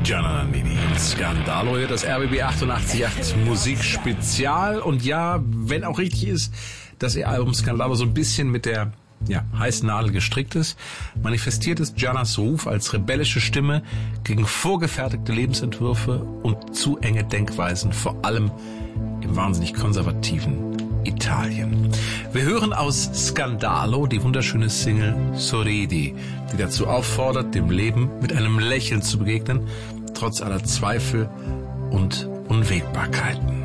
Gianna Nannini, Skandalo, hier das RBB 88.8 Musikspezial. Und ja, wenn auch richtig ist, dass ihr Album Skandalo so ein bisschen mit der heißen Nadel gestrickt ist, manifestiert es Giannas Ruf als rebellische Stimme gegen vorgefertigte Lebensentwürfe und zu enge Denkweisen, vor allem im wahnsinnig konservativen Italien. Wir hören aus Skandalo die wunderschöne Single Sorridi, die dazu auffordert, dem Leben mit einem Lächeln zu begegnen, trotz aller Zweifel und Unwägbarkeiten.